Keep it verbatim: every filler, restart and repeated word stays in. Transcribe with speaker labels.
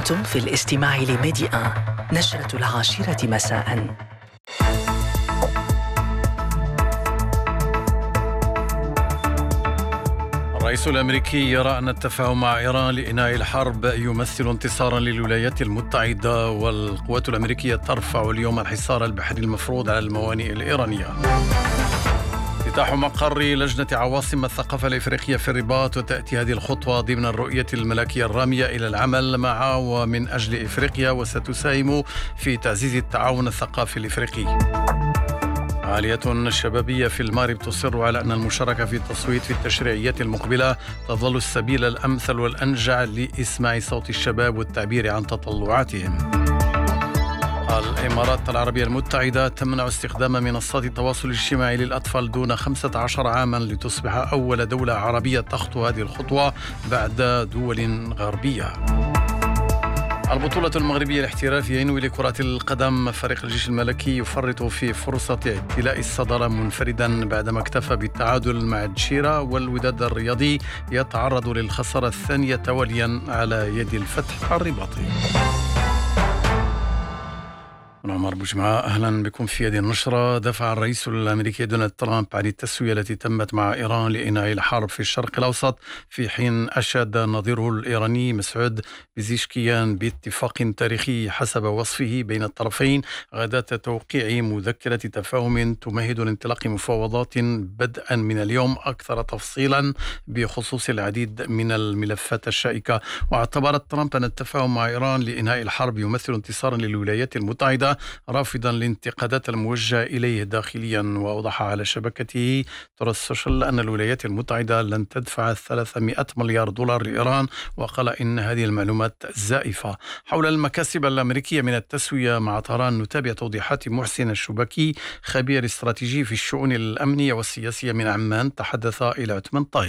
Speaker 1: أنتم في الاستماع لميدي آن نشرة العاشرة مساء.
Speaker 2: الرئيس الأمريكي يرى أن التفاهم مع إيران لإنهاء الحرب يمثل انتصارا للولايات المتحدة، والقوات الأمريكية ترفع اليوم الحصار البحري المفروض على الموانئ الإيرانية. افتتاح مقر لجنة عواصم الثقافة الإفريقية في الرباط، وتأتي هذه الخطوة ضمن الرؤية الملكية الرامية إلى العمل مع ومن أجل إفريقيا، وستساهم في تعزيز التعاون الثقافي الإفريقي. فعالية شبابية في المغرب تصر على أن المشاركة في التصويت في التشريعيات المقبلة تظل السبيل الأمثل والأنجع لإسماع صوت الشباب والتعبير عن تطلعاتهم. الإمارات العربية المتحدة تمنع استخدام منصات التواصل الاجتماعي للأطفال دون خمسة عشر عاما لتصبح أول دولة عربية تخطو هذه الخطوة بعد دول غربية. البطولة المغربية الاحترافية ينوي لكرة القدم، فريق الجيش الملكي يفرط في فرصة اعتلاء الصدارة منفردا بعدما اكتفى بالتعادل مع الجشيرة، والوداد الرياضي يتعرض للخسارة الثانية تواليا على يد الفتح الرباطي. عمر بوجمعة، أهلا بكم في هذه النشرة. دفع الرئيس الأمريكي دونالد ترامب عن التسوية التي تمت مع إيران لإنهاء الحرب في الشرق الأوسط، في حين أشاد نظيره الإيراني مسعود بزيشكيان باتفاق تاريخي حسب وصفه بين الطرفين غداة توقيع مذكرة تفاهم تمهد لانطلاق مفاوضات بدءا من اليوم أكثر تفصيلا بخصوص العديد من الملفات الشائكة. واعتبرت ترامب أن التفاهم مع إيران لإنهاء الحرب يمثل انتصارا للولايات المتحدة، رافضا الانتقادات الموجهة إليه داخليا. وأوضح على شبكته تورس السوشيال أن الولايات المتحدة لن تدفع ثلاثمائة مليار دولار لإيران، وقال إن هذه المعلومات زائفة. حول المكاسب الأمريكية من التسوية مع طهران نتابع توضيحات محسن الشبكي، خبير استراتيجي في الشؤون الأمنية والسياسية من عمان، تحدث إلى عثمان طاهر.